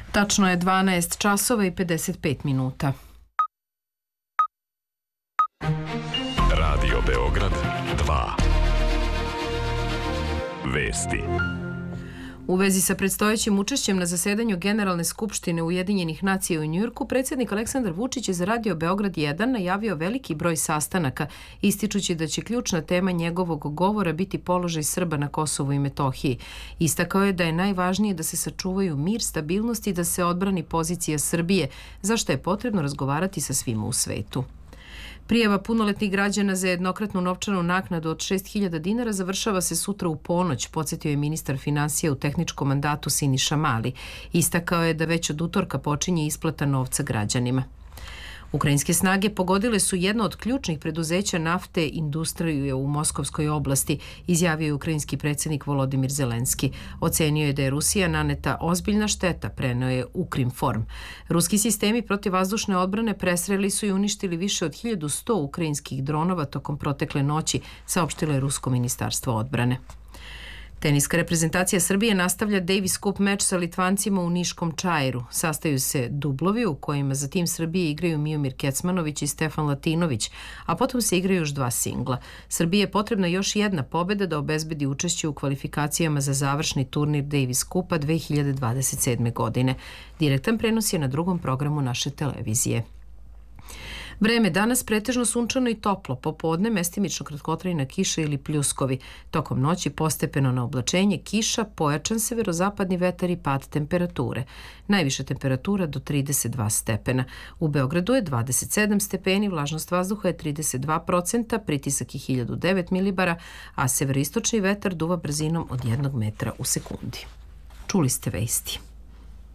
Tačno je 12 časova i 55 minuta. Radio Beograd 2. Vesti. U vezi sa predstojećim učešćem na zasedanju Generalne skupštine Ujedinjenih nacija u Njujorku, predsjednik Aleksandar Vučić je za Radio Beograd 1 najavio veliki broj sastanaka, ističući da će ključna tema njegovog govora biti položaj Srba na Kosovu i Metohiji. Istakao je da je najvažnije da se sačuvaju mir, stabilnost i da se odbrani pozicija Srbije, za što je potrebno razgovarati sa svima u svetu. Prijava punoletnih građana za jednokratnu novčanu naknadu od 6.000 dinara završava se sutra u ponoć, podsjetio je ministar finansija u tehničkom mandatu Siniša Mali. Istakao je da već od utorka počinje isplata novca građanima. Ukrajinske snage pogodile su jedno od ključnih preduzeća nafte industriju u Moskovskoj oblasti, izjavio je ukrajinski predsjednik Volodimir Zelenski. Ocenio je da je Rusija naneta ozbiljna šteta, preneo je Ukrinform. Ruski sistemi protivvazdušne odbrane presreli su i uništili više od 1100 ukrajinskih dronova tokom protekle noći, saopštilo je Rusko ministarstvo odbrane. Teniska reprezentacija Srbije nastavlja Davis Cup meč sa Litvancima u Niškom Čairu. Sastaju se dublovi u kojima za tim Srbije igraju Miomir Kecmanović i Stefan Latinović, a potom se igraju još dva singla. Srbiji je potrebna još jedna pobjeda da obezbedi učešće u kvalifikacijama za završni turnir Davis Cupa 2027. godine. Direktan prenos je na drugom programu naše televizije. Vreme danas pretežno sunčano i toplo, popodne mestimično kratkotrajna kiša ili pljuskovi. Tokom noći postepeno na oblačenje, kiša, pojačan severozapadni vetar i pad temperature. Najviša temperatura do 32 stepena. U Beogradu je 27 stepeni, vlažnost vazduha je 32%, pritisak je 1009 milibara, a severoistočni vetar duva brzinom od 1 metra u sekundi. Čuli ste vesti.